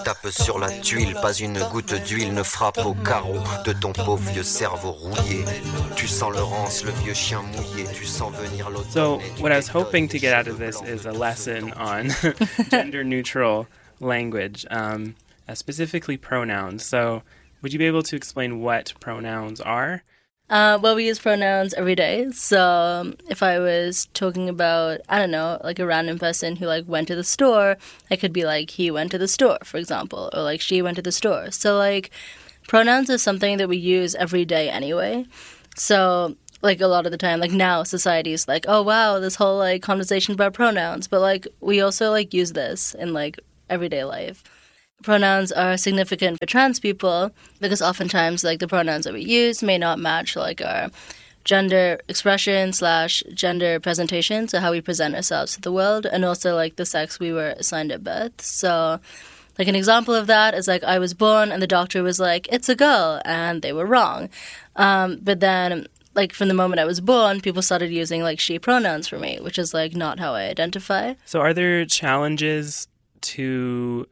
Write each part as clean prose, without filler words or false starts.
tape sur la tuile, pas une goutte d'huile ne frappe au carreau de ton pauvre vieux cerveau rouillé. Tu sens le rance, le vieux chien mouillé, tu sens venir l'automne. So what I was hoping to get out of this is a lesson on gender-neutral language, specifically pronouns. So would you be able to explain what pronouns are? Well, we use pronouns every day. So if I was talking about, I don't know, like a random person who like went to the store, I could be like, he went to the store, for example, or like she went to the store. So like pronouns is something that we use every day anyway. So like a lot of the time, like now society is like, oh wow, this whole like conversation about pronouns. But like we also like use this in like everyday life. Pronouns are significant for trans people because oftentimes like the pronouns that we use may not match like our gender expression / gender presentation, so how we present ourselves to the world, and also like the sex we were assigned at birth. So like an example of that is like I was born and the doctor was like, it's a girl, and they were wrong. But then like from the moment I was born, people started using like she pronouns for me, which is like not how I identify. So are there challenges to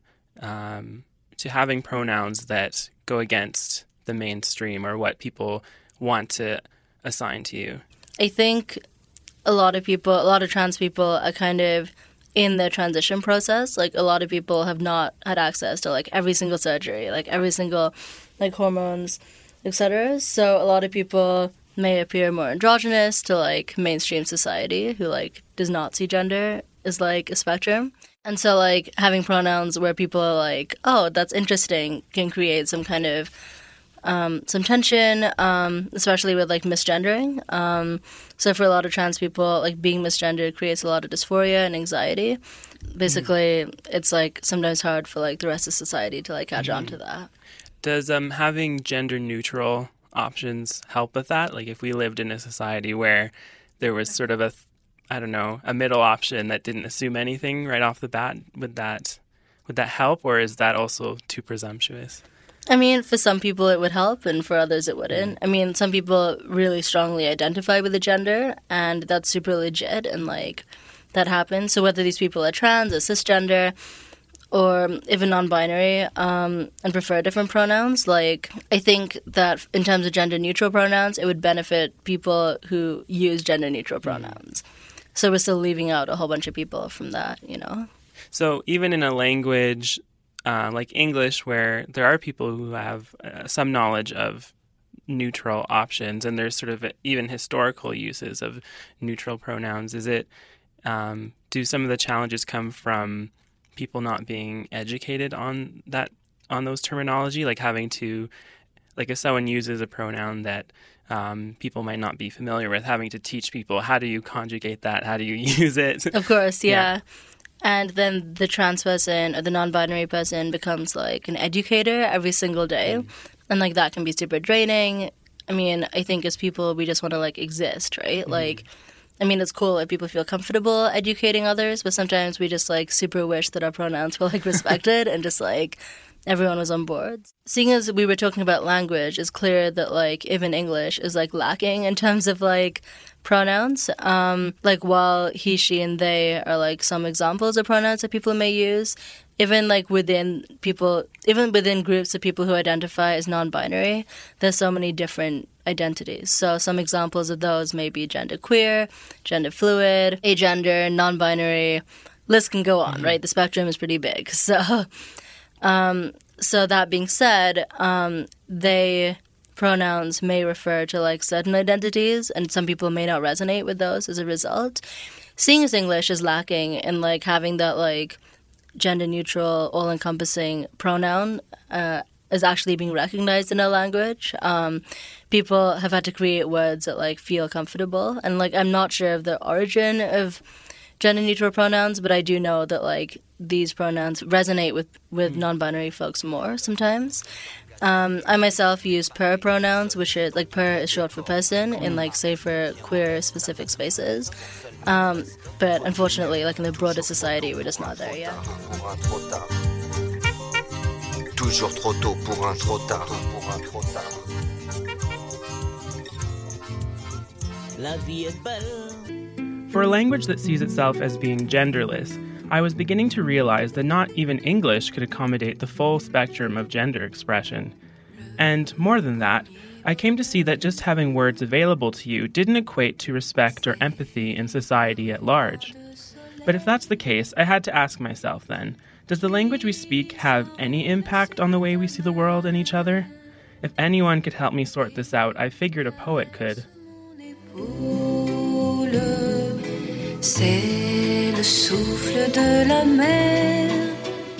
having pronouns that go against the mainstream or what people want to assign to you? I think a lot of trans people are kind of in their transition process. Like a lot of people have not had access to like every single surgery, like every single like hormones, etc. So a lot of people may appear more androgynous to like mainstream society who like does not see gender as like a spectrum. And so, like, having pronouns where people are like, oh, that's interesting, can create some kind of, some tension, especially with, like, misgendering. So for a lot of trans people, like, being misgendered creates a lot of dysphoria and anxiety. Basically, it's, like, sometimes hard for, like, the rest of society to, like, catch on to that. Does having gender-neutral options help with that? Like, if we lived in a society where there was sort of a middle option that didn't assume anything right off the bat, would that help, or is that also too presumptuous? I mean, for some people it would help, and for others it wouldn't. I mean, some people really strongly identify with a gender, and that's super legit, and, like, that happens. So whether these people are trans or cisgender or even non-binary and prefer different pronouns, like, I think that in terms of gender-neutral pronouns, it would benefit people who use gender-neutral pronouns. So we're still leaving out a whole bunch of people from that, you know? So even in a language like English, where there are people who have some knowledge of neutral options, and there's sort of even historical uses of neutral pronouns, do some of the challenges come from people not being educated on those terminology, like having to, like if someone uses a pronoun that people might not be familiar with, having to teach people, how do you conjugate that? How do you use it? Of course, yeah. And then the trans person or the non-binary person becomes like an educator every single day. And like that can be super draining. I mean, I think as people, we just want to like exist, right? Like, I mean, it's cool if people feel comfortable educating others, but sometimes we just like super wish that our pronouns were like respected and just like everyone was on board. Seeing as we were talking about language, it's clear that like even English is like lacking in terms of like pronouns. Like while he, she, and they are like some examples of pronouns that people may use, even like within groups of people who identify as non-binary, there's so many different identities. So some examples of those may be genderqueer, gender fluid, agender, non-binary. List can go on, right? The spectrum is pretty big. So that being said, they pronouns may refer to like certain identities, and some people may not resonate with those as a result. Seeing as English is lacking in like having that like gender neutral, all encompassing pronoun is actually being recognized in our language. People have had to create words that like feel comfortable, and like I'm not sure of the origin of gender neutral pronouns, but I do know that like these pronouns resonate with non-binary folks more sometimes. I myself use per pronouns, which is like per is short for person in like say for queer specific spaces. But unfortunately, like in the broader society, we're just not there yet. Toujours trop tôt pour un trop tard. For a language that sees itself as being genderless, I was beginning to realize that not even English could accommodate the full spectrum of gender expression. And more than that, I came to see that just having words available to you didn't equate to respect or empathy in society at large. But if that's the case, I had to ask myself then, does the language we speak have any impact on the way we see the world and each other? If anyone could help me sort this out, I figured a poet could. C'est le souffle de la mer.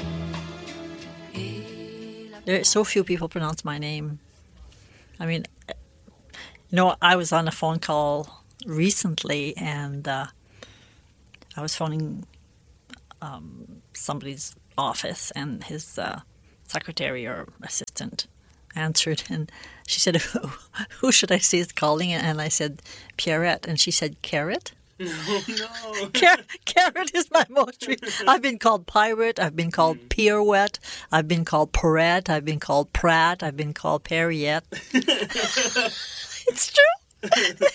There are so few people pronounce my name. I mean, I was on a phone call recently, and I was phoning somebody's office, and his secretary or assistant answered, and she said, who should I see is calling? And I said, Pierrette. And she said, Carrot? No. Carrot is my most I've been called pirate, I've been called pirouette, I've been called Perrette, I've been called Pratt, I've been called Perriette. It's true.